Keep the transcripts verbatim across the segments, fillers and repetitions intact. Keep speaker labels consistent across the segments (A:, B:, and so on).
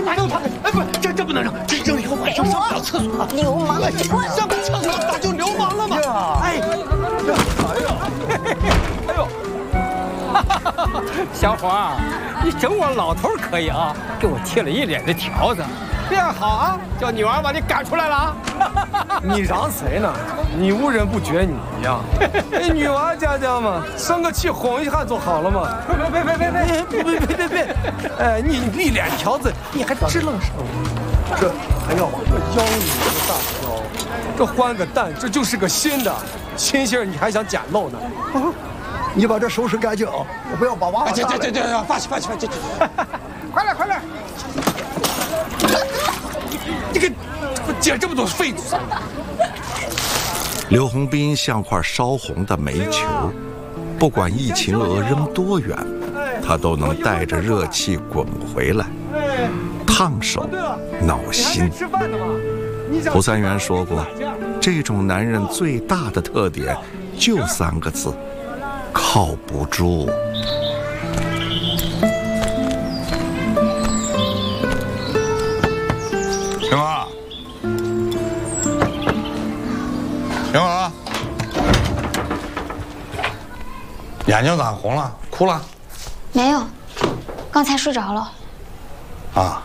A: 拿走他！哎，不，这这不能扔，这扔了以后晚上上不了厕所。
B: 流氓，
A: 你滚！上不了厕所那就流氓了嘛！哎，
C: 哎呦，哎呦，小伙儿，你整我老头可以啊，给我贴了一脸的条子。 变好啊！叫女儿把你赶出来了。
D: 你嚷谁呢？你无人不觉女呀！哎，女娃家家嘛，生个气哄一下就好了嘛。
C: 别别别别别
D: 别别别别别！哎，你一脸条子，你还支棱什么？这还要往这腰里大挑？这换个蛋，这就是个新的，新鲜你还想捡漏呢？
E: 你把这收拾干净啊！我不要把娃娃
A: 这
E: 打
A: 这这这，放弃放弃放弃！
C: 快来快来！
A: 你给我捡这么多废纸！
F: 刘洪斌像块烧红的煤球，不管一擎鹅扔多远，他都能带着热气滚回来，烫手挠心。胡三元说过，这种男人最大的特点就三个字：靠不住。
G: 平儿，平儿，眼睛咋红了？哭了？
B: 没有，刚才睡着了。
G: 啊。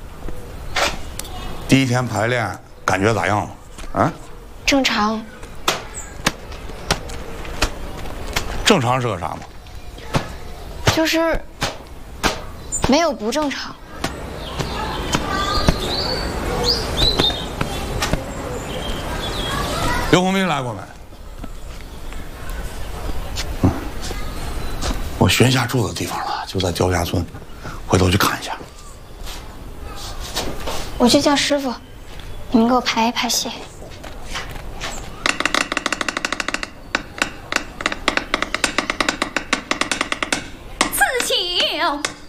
G: 第一天排练感觉咋样了？啊？
B: 正常。
G: 正常是个啥嘛？
B: 就是没有不正常。
G: 刘洪斌来过没？嗯，我学一下住的地方了，就在焦家村，回头去看一下。
B: 我去叫师傅，你们给我排一排戏。
H: 刺青。